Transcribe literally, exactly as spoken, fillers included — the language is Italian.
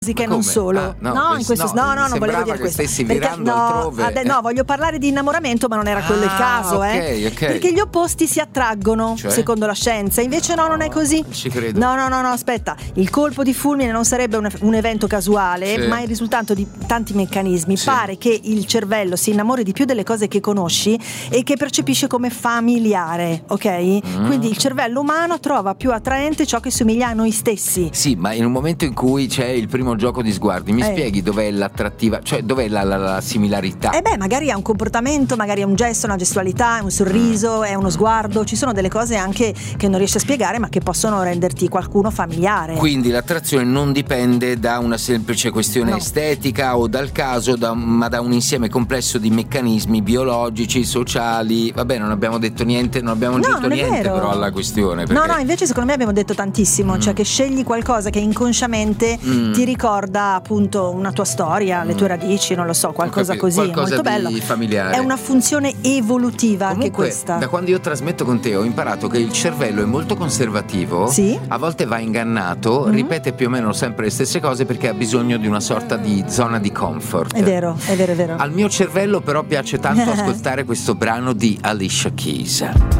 musica e non solo. Ah, no, no, questo, in questo, no, no, no, non volevo dire che questo. stessi Perché, virando no, altrove. ade- no, voglio parlare di innamoramento, ma non era quello Ah, il caso, ok, eh. ok. Perché gli opposti si attraggono, Cioè? secondo la scienza. Invece no, non è così. Non ci credo. No, no, no, no, aspetta. Il colpo di fulmine non sarebbe un, un evento casuale, Sì. ma il risultato di tanti meccanismi. Sì. Pare che il cervello si innamori di più delle cose che conosci e che percepisce come familiare, ok? Mm. Quindi il cervello umano trova più attraente ciò che somiglia a noi stessi. Sì, ma in un momento in cui c'è il primo gioco di sguardi, mi Eh. spieghi dov'è l'attrattiva, cioè dov'è la, la, la similarità? Eh beh, magari è un comportamento, magari è un gesto, una gestualità, è un sorriso, è uno sguardo. Ci sono delle cose anche che non riesci a spiegare, ma che possono renderti qualcuno familiare. Quindi l'attrazione non dipende da una semplice questione No. estetica o dal caso, da- ma da un insieme complesso di meccanismi biologici, sociali. Vabbè, non abbiamo detto niente, non abbiamo No, aggiunto non è niente vero. però alla questione. No, perché- no, invece secondo me abbiamo detto tantissimo, Mm. cioè che scegli qualcosa che inconsciamente Mm. ti ricorda appunto una tua storia, le tue Mm. radici, non lo so, qualcosa Ho capito, così, qualcosa molto di bello. familiare. È una funzione evolutiva anche Comunque, questa. da quando io trasmetto con te ho imparato che il cervello è molto conservativo, Sì. a volte va ingannato, Mhm. ripete più o meno sempre le stesse cose perché ha bisogno di una sorta di zona di comfort. È vero, è vero, è vero. Al mio cervello però piace tanto ascoltare questo brano di Alicia Keys.